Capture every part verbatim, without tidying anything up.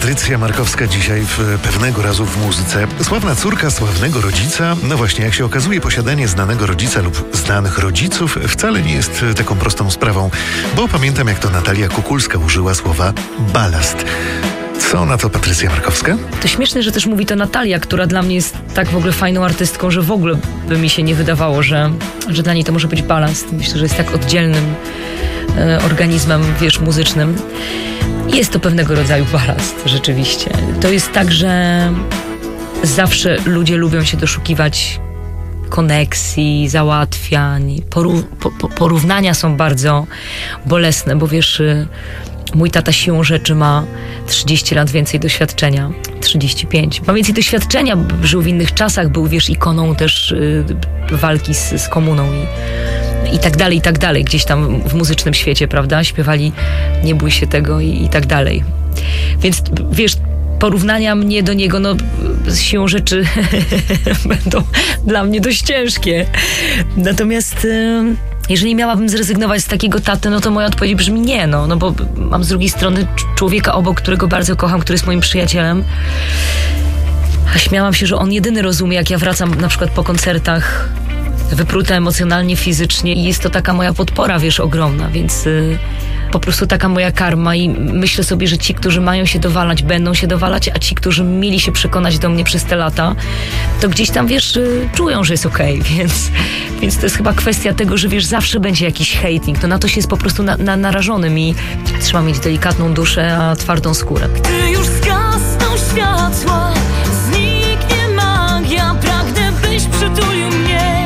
Patrycja Markowska dzisiaj w Pewnego razu w muzyce. Sławna córka sławnego rodzica. No właśnie, jak się okazuje, posiadanie znanego rodzica lub znanych rodziców wcale nie jest taką prostą sprawą, bo pamiętam, jak to Natalia Kukulska użyła słowa balast. Co na to Patrycja Markowska? To śmieszne, że też mówi to Natalia, która dla mnie jest tak w ogóle fajną artystką, że w ogóle by mi się nie wydawało, że, że dla niej to może być balast. Myślę, że jest tak oddzielnym e, organizmem, wiesz, muzycznym. Jest to pewnego rodzaju balast, rzeczywiście. To jest tak, że zawsze ludzie lubią się doszukiwać koneksji, załatwiań. Porów, po, po, porównania są bardzo bolesne, bo wiesz, mój tata siłą rzeczy ma trzydzieści lat więcej doświadczenia. trzydzieści pięć. Ma więcej doświadczenia, żył w innych czasach, był, wiesz, ikoną też y, walki z, z komuną i i tak dalej, i tak dalej, gdzieś tam w muzycznym świecie, prawda? Śpiewali Nie bój się tego i, i tak dalej. Więc wiesz, porównania mnie do niego, no z siłą rzeczy będą dla mnie dość ciężkie. Natomiast y, jeżeli miałabym zrezygnować z takiego taty, no to moja odpowiedź brzmi nie, no, no bo mam z drugiej strony człowieka obok, którego bardzo kocham, który jest moim przyjacielem. A śmiałam się, że on jedyny rozumie, jak ja wracam na przykład po koncertach wypruta emocjonalnie, fizycznie i jest to taka moja podpora, wiesz, ogromna, więc y, po prostu taka moja karma i myślę sobie, że ci, którzy mają się dowalać, będą się dowalać, a ci, którzy mieli się przekonać do mnie przez te lata, to gdzieś tam, wiesz, y, czują, że jest okej, okay, więc, więc to jest chyba kwestia tego, że wiesz, zawsze będzie jakiś hating, to na to się jest po prostu na, na, narażonym i trzeba mieć delikatną duszę, a twardą skórę. Gdy już zgasną światła, zniknie magia, pragnę, byś przytulił mnie.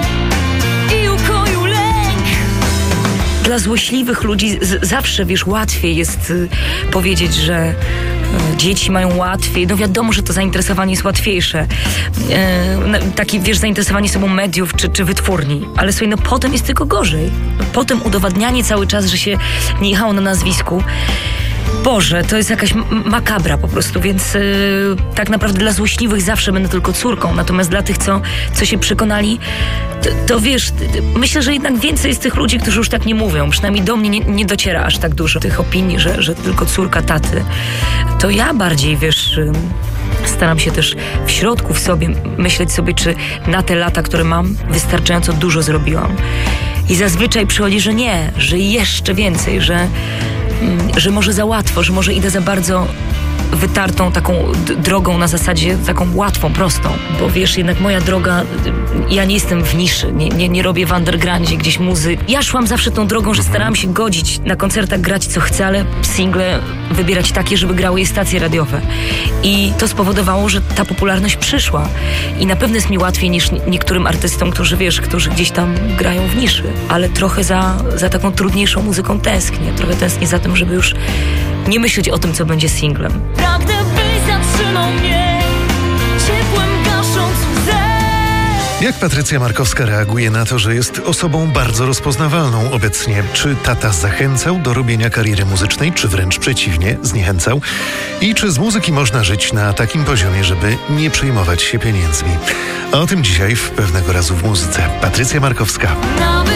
Dla złośliwych ludzi z- zawsze, wiesz, łatwiej jest y, powiedzieć, że y, dzieci mają łatwiej. No wiadomo, że to zainteresowanie jest łatwiejsze. Y, takie, wiesz, zainteresowanie sobą mediów czy, czy wytwórni. Ale słuchaj, no potem jest tylko gorzej. Potem udowadnianie cały czas, że się nie jechało na nazwisku. Boże, to jest jakaś m- makabra po prostu, więc yy, tak naprawdę dla złośliwych zawsze będę tylko córką, natomiast dla tych, co, co się przekonali, to, to wiesz, myślę, że jednak więcej jest tych ludzi, którzy już tak nie mówią, przynajmniej do mnie nie, nie dociera aż tak dużo tych opinii, że, że tylko córka taty. To ja bardziej, wiesz, yy, staram się też w środku w sobie myśleć sobie, czy na te lata, które mam, wystarczająco dużo zrobiłam. I zazwyczaj przychodzi, że nie, że jeszcze więcej, że że może za łatwo, że może idę za bardzo wytartą taką d- drogą na zasadzie taką łatwą, prostą, bo wiesz, jednak moja droga, ja nie jestem w niszy, nie, nie, nie robię w undergroundzie gdzieś muzy. Ja szłam zawsze tą drogą, że starałam się godzić, na koncertach grać co chcę, ale single wybierać takie, żeby grały je stacje radiowe. I to spowodowało, że ta popularność przyszła. I na pewno jest mi łatwiej niż niektórym artystom, którzy, wiesz, którzy gdzieś tam grają w niszy, ale trochę za, za taką trudniejszą muzyką tęsknię. Trochę tęsknię za tym, żeby już nie myśleć o tym, co będzie singlem. Pragnę, byś zatrzymał mnie, ciepłem gasząc łzę. Jak Patrycja Markowska reaguje na to, że jest osobą bardzo rozpoznawalną obecnie? Czy tata zachęcał do robienia kariery muzycznej, czy wręcz przeciwnie, zniechęcał? I czy z muzyki można żyć na takim poziomie, żeby nie przejmować się pieniędzmi? A o tym dzisiaj w Pewnego razu w muzyce. Patrycja Markowska. Nawet